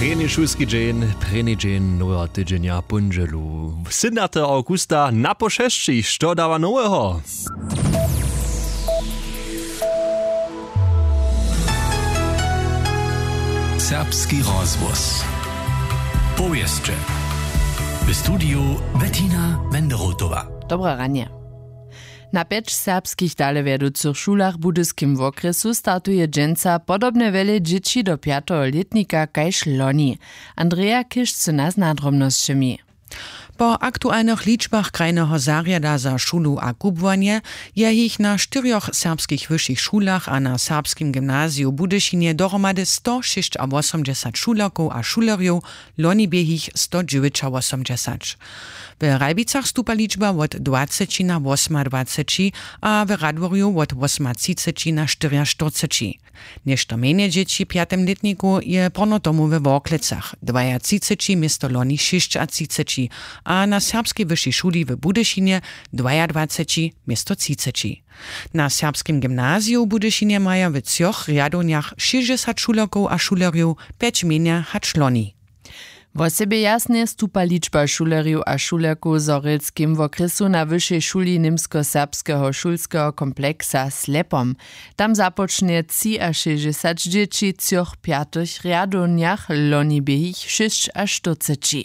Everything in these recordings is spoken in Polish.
Preni šulski dzień, preni dzień nowego tydzienia punżelu. 17 augusta na poszeszczy, co dawa nowego? Serbski rozwóz. Powieszcze. W studiu Bettina Wenderotowa. Dobre ranie. Na 5 serbskich dalewiedúcich šulach budyskim okresu startuje dżęca podobne wiele dzieci do 5. letnika kajż loni. Andrea Kiszce nas nadrobnosćami. Po aktualnych liczbach krajnego zariada za szulu a kubwanie je ich na 4 serbskich wyższych szulach a na serbskim gimnazju Budyszynie dohromady 186 szulaków a szulerjów, loni bie ich 189. W Rajbicach stupa liczba od 20 na 28, a w Radworju od 38 na 44. Nešto menie dzieci w 5. letniku je pono tomu we Worklecach, 32 miesto loni 36, a na serbskiej wyższej szuli w Budyszynie 22 miesto 30. Na serbskim gimnazju Budyszynie maja w 3 riadoniach 60 šulerków a szulerjów, 5 menia hacz loni. Wo sebe jasne stupa liczba šulerjów a šulerków z Orelskim w okresu na wyższej szuli Nimsko-Serbskiego szulskiego kompleksa Slepom. Tam zapocznie 60 dzieci w 5 riadoniach, loni bie ich 46.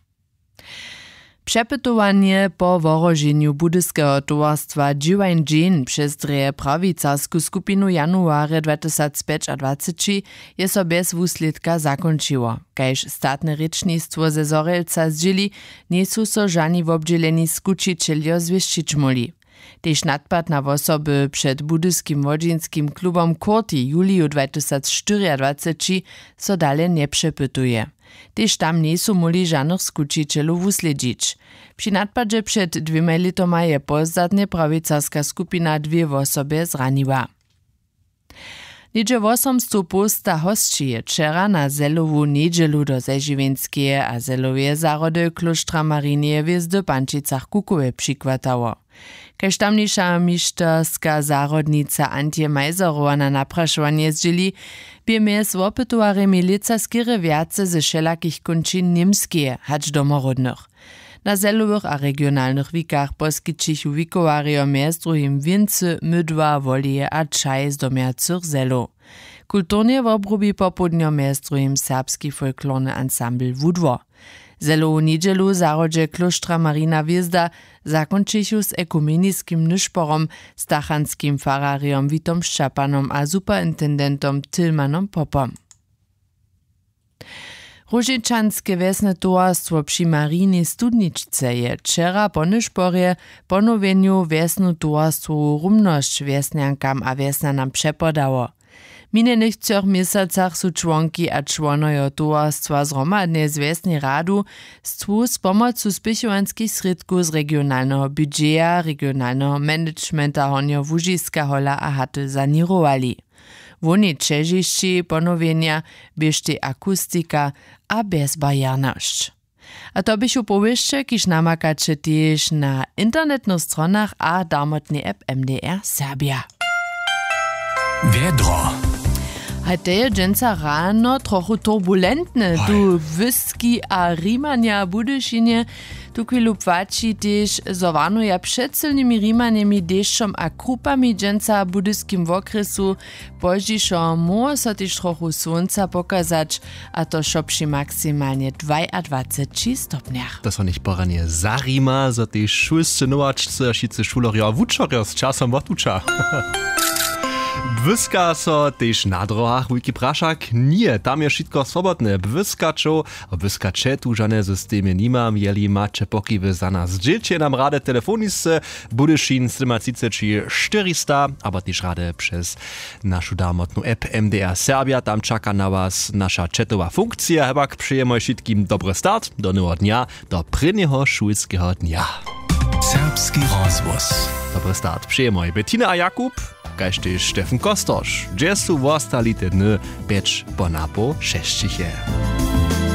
Przepytowanie po worożeniu budyskiego towarstwa Dziwań Dzień przez dreje prawicarsku skupinu januare 2025 je so bez wusledka zakończyło. Kajż statne rečnictwo ze Zorelca zdzieli, nie są so żani wobdzieleni skučiteljo zwieszczyć moli. Tež nadpad na osoby przed budyskim wodzinskim klubom Kurti juliju 2024 so dale nie przepytuje. Tež tam nie są moli żadnych skučitelów usledzić. Przy nadpadzie przed 2 letoma je pozdatnie prawicarska skupina 2 osoby zraniła. Niedzie 800 posta hostči je wczera na Zelowu niedzielu do Zeživinskie a Zelowie zarody kloštra Marinie w Zdopančicach Kukowe przykładało. Kaž tamniejsza mišterska zarodnica Antje Majzerowa na napraszanie zdzieli, by mjez opytowaremi lica skiery wiace ze wszelakich kończyn niemskie, hacz domorodnych. Na zelowych a regionalnych wikach poskytčich wikowario mjez druhim wincy, mydła, wolije a czaj z domiacych zelo. Kulturnie w obrubi popudnio mjez druhim serbski folklorny ansambl Wudwo. Zelowu niedzielu zarodzie kloštra Marina Wjezda zakończył z ekumenickim nyszporom, stachanskim farariom Witom Szczapanom a superintendentom Tilmanom Popom. Różyczanskie wiesne towarstwo przy Marini Studniczce je wczera po nyszporje ponowieniu wiesnu towarstwu rumność wiesniankam a wiesnanam przepodało. W minionych 3 miesacach su członki a członojo towarstwa zhromadne z wiesnej radu stwu z pomocą spichowanskich środków z regionalnego budżeta, regionalnego managementa honio Łużyska hola a haty zanirowali. Woni czežišći ponowienia, bieżty akustyka a bezbarierność. A to byś upowieszcze, kiż namakacie też na internetnych stronach a darmotnej app MDR Serbia. Wiedro. A te je dżęca rano trochu turbulentne. Tu Wyski a Rimania Budyszynie, tu chwilu płaci też zowanuja przed silnymi Rimaniami deszczom a krupami dżęca budyskim okresu. Poździszo może so też trochu słońca pokazać, a to szo przy maksymalnie 22 stopniach. To są nicht poranie zarima, so te szulsce nowaczce, a šice šulerjo a wučerjo z časom otuča. Bwyska so też na drogach wujki praszak? Nie, tam je wszystko swobodne. Bwyskaczą, a bwyskacze tu żadne systemy nie mam, jeli macie pokiwy za nas. Dzielcie nam radę telefonisce, Budyszyn 400, aber też radę przez naszą darmotną app MDR Serbia. Tam czeka na was nasza chatowa funkcja. Hebak przyjemoj wszystkim dobry start do nowego dnia, do prynnego szulskiego dnia. Serbski rozwóz. Dobry start. Przyjemoj Bettina a Jakub. Kaž tež Steffen Kostoš, gdje su ostali te dny 5 po napo 6.